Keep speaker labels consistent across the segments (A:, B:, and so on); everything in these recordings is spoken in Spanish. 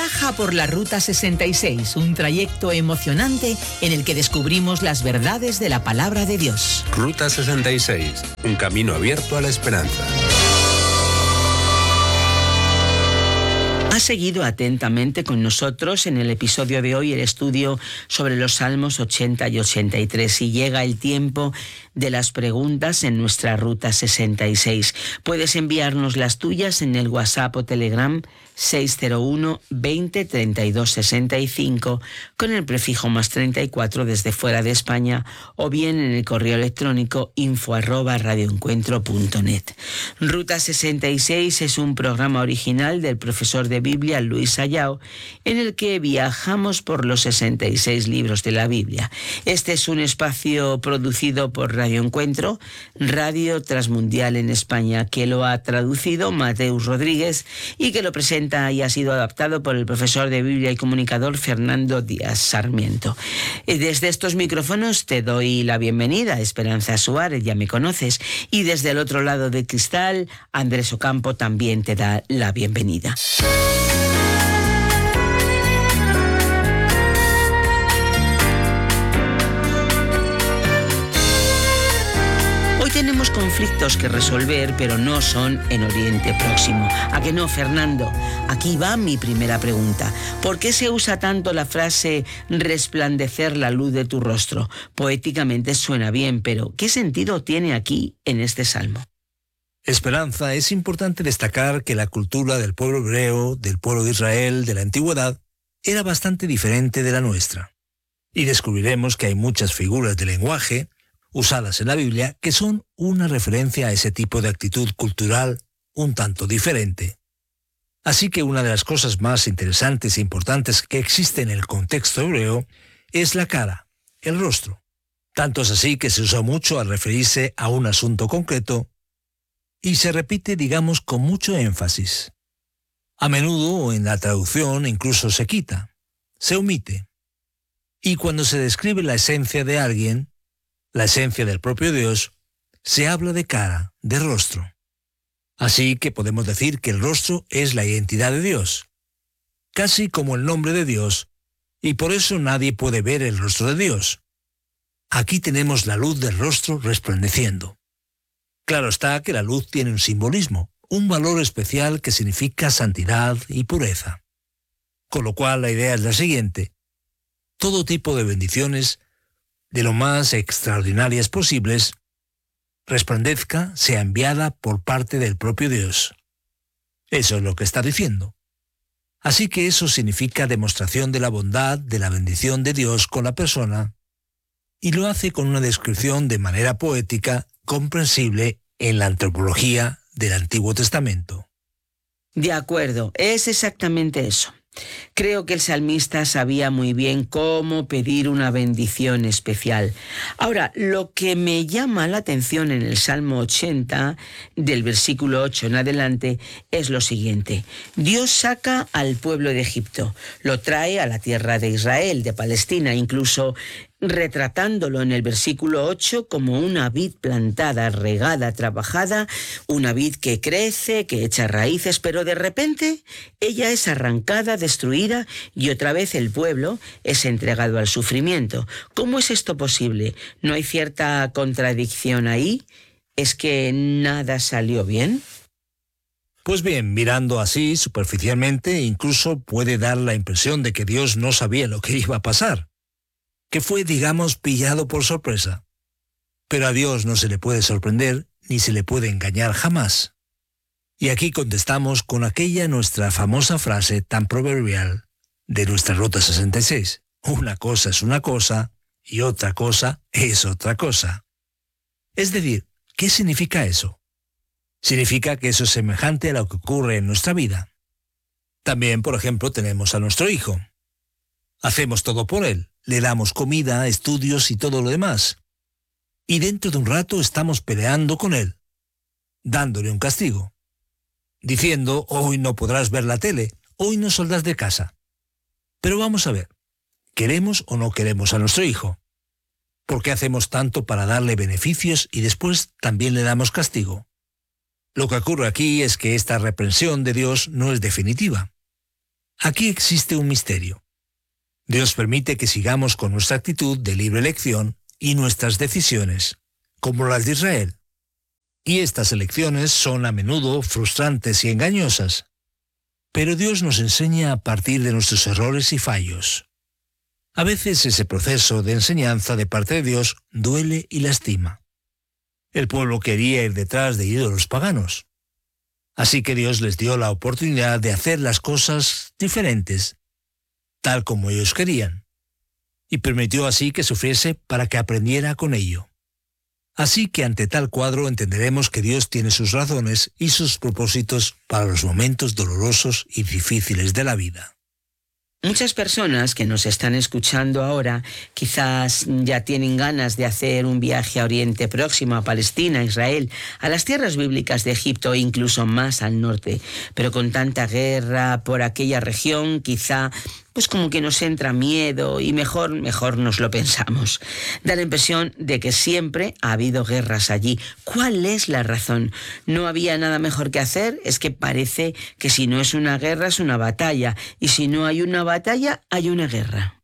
A: Viaja por la Ruta 66, un trayecto emocionante en el que descubrimos las verdades de la palabra de Dios.
B: Ruta 66, un camino abierto a la esperanza.
C: Ha seguido atentamente con nosotros en el episodio de hoy el estudio sobre los Salmos 80 y 83 y llega el tiempo de las preguntas en nuestra Ruta 66. Puedes enviarnos las tuyas en el WhatsApp o Telegram 601 20 32 65 con el prefijo +34 desde fuera de España o bien en el correo electrónico info@radioencuentro.net. Ruta 66 es un programa original del profesor de Biblia Luis Ayao en el que viajamos por los 66 libros de la Biblia. Este es un espacio producido por Radio Encuentro, Radio Transmundial en España, que lo ha traducido Mateus Rodríguez y que lo presenta y ha sido adaptado por el profesor de Biblia y comunicador Fernando Díaz Sarmiento. Desde estos micrófonos te doy la bienvenida, Esperanza Suárez, ya me conoces, y desde el otro lado del cristal, Andrés Ocampo también te da la bienvenida. Hoy tenemos conflictos que resolver, pero no son en Oriente Próximo. ¿A que no, Fernando? Aquí va mi primera pregunta. ¿Por qué se usa tanto la frase resplandecer la luz de tu rostro? Poéticamente suena bien, pero ¿qué sentido tiene aquí en este salmo?
D: Esperanza, es importante destacar que la cultura del pueblo hebreo, del pueblo de Israel, de la antigüedad, era bastante diferente de la nuestra. Y descubriremos que hay muchas figuras de lenguaje usadas en la Biblia que son una referencia a ese tipo de actitud cultural un tanto diferente. Así que una de las cosas más interesantes e importantes que existe en el contexto hebreo es la cara, el rostro. Tanto es así que se usa mucho al referirse a un asunto concreto y se repite, digamos, con mucho énfasis. A menudo en la traducción incluso se quita, se omite. Y cuando se describe la esencia de alguien, la esencia del propio Dios, se habla de cara, de rostro. Así que podemos decir que el rostro es la identidad de Dios, casi como el nombre de Dios, y por eso nadie puede ver el rostro de Dios. Aquí tenemos la luz del rostro resplandeciendo. Claro está que la luz tiene un simbolismo, un valor especial que significa santidad y pureza. Con lo cual la idea es la siguiente: todo tipo de bendiciones, de lo más extraordinarias posibles, resplandezca, sea enviada por parte del propio Dios. Eso es lo que está diciendo. Así que eso significa demostración de la bondad, de la bendición de Dios con la persona, y lo hace con una descripción de manera poética, comprensible en la antropología del Antiguo Testamento.
C: De acuerdo, es exactamente eso. Creo que el salmista sabía muy bien cómo pedir una bendición especial. Ahora, lo que me llama la atención en el Salmo 80, del versículo 8 en adelante, es lo siguiente. Dios saca al pueblo de Egipto, lo trae a la tierra de Israel, de Palestina, incluso retratándolo en el versículo 8 como una vid plantada, regada, trabajada, una vid que crece, que echa raíces, pero de repente ella es arrancada, destruida y otra vez el pueblo es entregado al sufrimiento. ¿Cómo es esto posible? ¿No hay cierta contradicción ahí? ¿Es que nada salió bien?
D: Pues bien, mirando así superficialmente, incluso puede dar la impresión de que Dios no sabía lo que iba a pasar, que fue, digamos, pillado por sorpresa. Pero a Dios no se le puede sorprender ni se le puede engañar jamás. Y aquí contestamos con aquella nuestra famosa frase tan proverbial de nuestra Ruta 66. Una cosa es una cosa y otra cosa es otra cosa. Es decir, ¿qué significa eso? Significa que eso es semejante a lo que ocurre en nuestra vida. También, por ejemplo, tenemos a nuestro hijo. Hacemos todo por él. Le damos comida, estudios y todo lo demás. Y dentro de un rato estamos peleando con él, dándole un castigo, diciendo, hoy no podrás ver la tele, hoy no saldrás de casa. Pero vamos a ver, ¿queremos o no queremos a nuestro hijo? ¿Por qué hacemos tanto para darle beneficios y después también le damos castigo? Lo que ocurre aquí es que esta reprensión de Dios no es definitiva. Aquí existe un misterio. Dios permite que sigamos con nuestra actitud de libre elección y nuestras decisiones, como las de Israel. Y estas elecciones son a menudo frustrantes y engañosas. Pero Dios nos enseña a partir de nuestros errores y fallos. A veces ese proceso de enseñanza de parte de Dios duele y lastima. El pueblo quería ir detrás de ídolos paganos. Así que Dios les dio la oportunidad de hacer las cosas diferentes, tal como ellos querían, y permitió así que sufriese para que aprendiera con ello. Así que ante tal cuadro entenderemos que Dios tiene sus razones y sus propósitos para los momentos dolorosos y difíciles de la vida.
C: Muchas personas que nos están escuchando ahora quizás ya tienen ganas de hacer un viaje a Oriente Próximo, a Palestina, a Israel, a las tierras bíblicas de Egipto e incluso más al norte. Pero con tanta guerra por aquella región, quizá pues como que nos entra miedo y mejor nos lo pensamos. Da la impresión de que siempre ha habido guerras allí. ¿Cuál es la razón? ¿No había nada mejor que hacer? Es que parece que si no es una guerra es una batalla, y si no hay una batalla hay una guerra.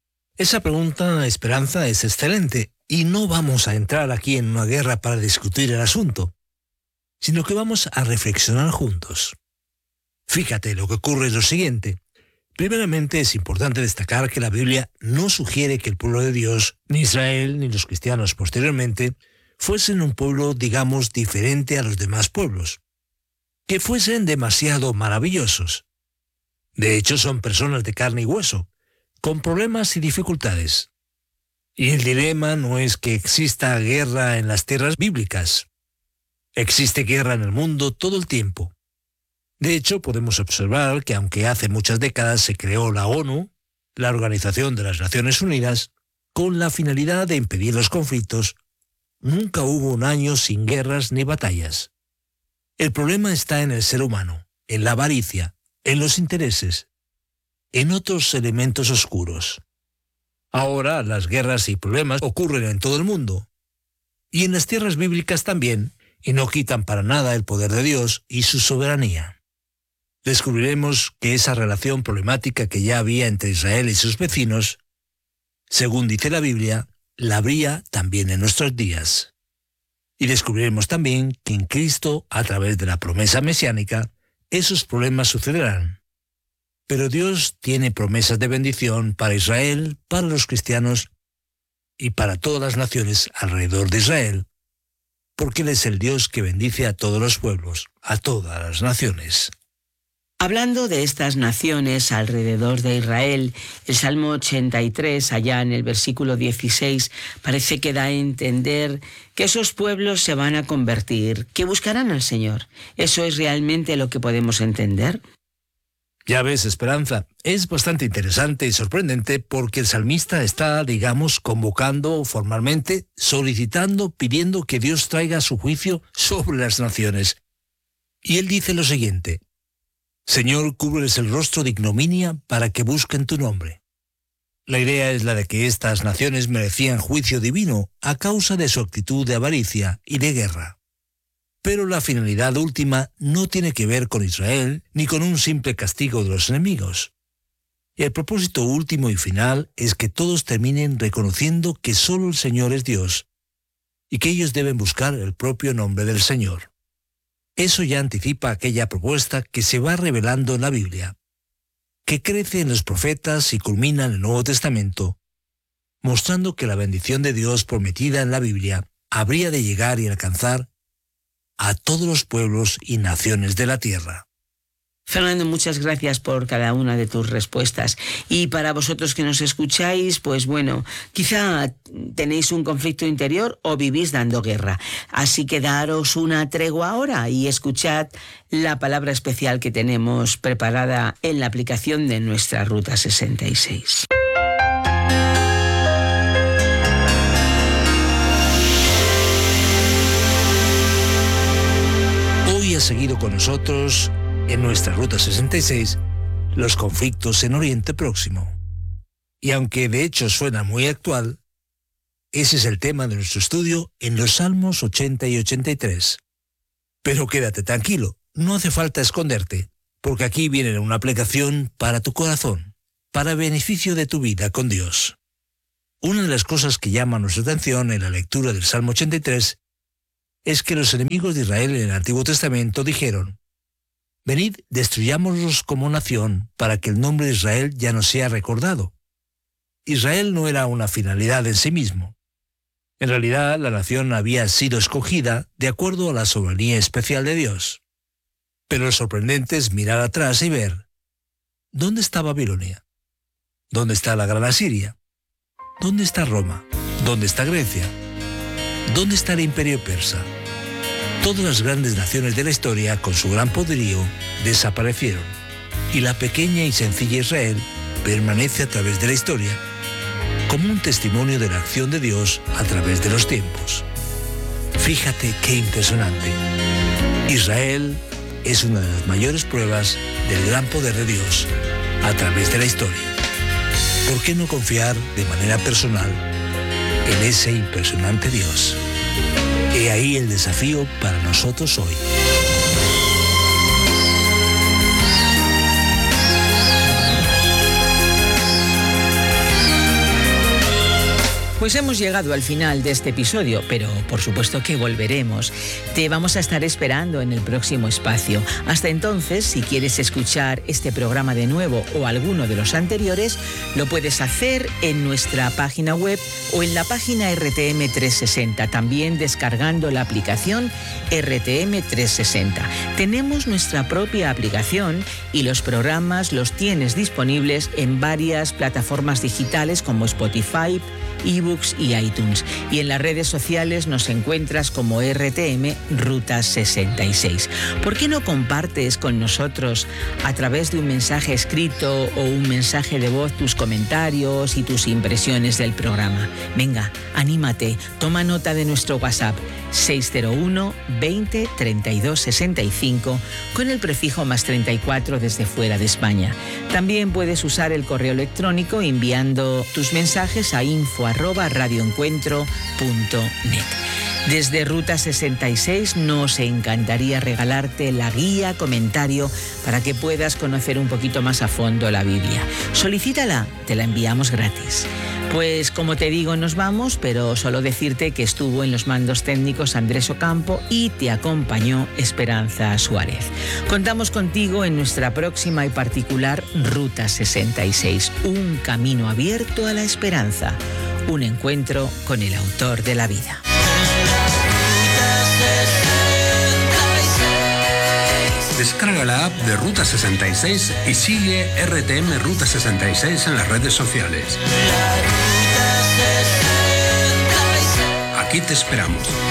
D: Esa pregunta, Esperanza, es excelente, y no vamos a entrar aquí en una guerra para discutir el asunto, sino que vamos a reflexionar juntos. Fíjate, lo que ocurre es lo siguiente. Primeramente, es importante destacar que la Biblia no sugiere que el pueblo de Dios, ni Israel, ni los cristianos posteriormente, fuesen un pueblo, digamos, diferente a los demás pueblos, que fuesen demasiado maravillosos. De hecho, son personas de carne y hueso, con problemas y dificultades. Y el dilema no es que exista guerra en las tierras bíblicas. Existe guerra en el mundo todo el tiempo. De hecho, podemos observar que aunque hace muchas décadas se creó la ONU, la Organización de las Naciones Unidas, con la finalidad de impedir los conflictos, nunca hubo un año sin guerras ni batallas. El problema está en el ser humano, en la avaricia, en los intereses, en otros elementos oscuros. Ahora las guerras y problemas ocurren en todo el mundo, y en las tierras bíblicas también, y no quitan para nada el poder de Dios y su soberanía. Descubriremos que esa relación problemática que ya había entre Israel y sus vecinos, según dice la Biblia, la habría también en nuestros días. Y descubriremos también que en Cristo, a través de la promesa mesiánica, esos problemas sucederán. Pero Dios tiene promesas de bendición para Israel, para los cristianos y para todas las naciones alrededor de Israel, porque Él es el Dios que bendice a todos los pueblos, a todas las naciones.
C: Hablando de estas naciones alrededor de Israel, el Salmo 83, allá en el versículo 16, parece que da a entender que esos pueblos se van a convertir, que buscarán al Señor. ¿Eso es realmente lo que podemos entender?
D: Ya ves, Esperanza, es bastante interesante y sorprendente porque el salmista está, digamos, convocando formalmente, solicitando, pidiendo que Dios traiga su juicio sobre las naciones. Y él dice lo siguiente: Señor, cúbreles el rostro de ignominia para que busquen tu nombre. La idea es la de que estas naciones merecían juicio divino a causa de su actitud de avaricia y de guerra. Pero la finalidad última no tiene que ver con Israel ni con un simple castigo de los enemigos. El propósito último y final es que todos terminen reconociendo que solo el Señor es Dios y que ellos deben buscar el propio nombre del Señor. Eso ya anticipa aquella propuesta que se va revelando en la Biblia, que crece en los profetas y culmina en el Nuevo Testamento, mostrando que la bendición de Dios prometida en la Biblia habría de llegar y alcanzar a todos los pueblos y naciones de la tierra.
C: Fernando, muchas gracias por cada una de tus respuestas. Y para vosotros que nos escucháis, pues bueno, quizá tenéis un conflicto interior o vivís dando guerra. Así que daros una tregua ahora y escuchad la palabra especial que tenemos preparada en la aplicación de nuestra Ruta 66.
D: Hoy ha seguido con nosotros en nuestra Ruta 66, los conflictos en Oriente Próximo. Y aunque de hecho suena muy actual, ese es el tema de nuestro estudio en los Salmos 80 y 83. Pero quédate tranquilo, no hace falta esconderte, porque aquí viene una aplicación para tu corazón, para beneficio de tu vida con Dios. Una de las cosas que llama nuestra atención en la lectura del Salmo 83 es que los enemigos de Israel en el Antiguo Testamento dijeron: venid, destruyámoslos como nación para que el nombre de Israel ya no sea recordado. Israel no era una finalidad en sí mismo. En realidad, la nación había sido escogida de acuerdo a la soberanía especial de Dios. Pero lo sorprendente es mirar atrás y ver: ¿dónde está Babilonia? ¿Dónde está la Gran Asiria? ¿Dónde está Roma? ¿Dónde está Grecia? ¿Dónde está el Imperio Persa? Todas las grandes naciones de la historia, con su gran poderío, desaparecieron, y la pequeña y sencilla Israel permanece a través de la historia, como un testimonio de la acción de Dios a través de los tiempos. Fíjate qué impresionante. Israel es una de las mayores pruebas del gran poder de Dios a través de la historia. ¿Por qué no confiar de manera personal en ese impresionante Dios? He ahí el desafío para nosotros hoy.
A: Pues hemos llegado al final de este episodio, pero por supuesto que volveremos. Te vamos a estar esperando en el próximo espacio. Hasta entonces, si quieres escuchar este programa de nuevo o alguno de los anteriores, lo puedes hacer en nuestra página web o en la página RTM 360, también descargando la aplicación RTM 360. Tenemos nuestra propia aplicación y los programas los tienes disponibles en varias plataformas digitales como Spotify, eBooks y iTunes. Y en las redes sociales nos encuentras como RTM Ruta 66. ¿Por qué no compartes con nosotros a través de un mensaje escrito o un mensaje de voz tus comentarios y tus impresiones del programa? Venga, anímate, toma nota de nuestro WhatsApp 601 20 32 65 con el prefijo +34 desde fuera de España. También puedes usar el correo electrónico enviando tus mensajes a info@radioencuentro.net. Desde Ruta 66 nos encantaría regalarte la guía comentario para que puedas conocer un poquito más a fondo la Biblia. Solicítala, te la enviamos gratis. Pues como te digo, nos vamos, pero solo decirte que estuvo en los mandos técnicos Andrés Ocampo y te acompañó Esperanza Suárez. Contamos contigo en nuestra próxima y particular Ruta 66, un camino abierto a la esperanza, un encuentro con el autor de la vida.
B: Descarga la app de Ruta 66 y sigue RTM Ruta 66 en las redes sociales. Aquí te esperamos.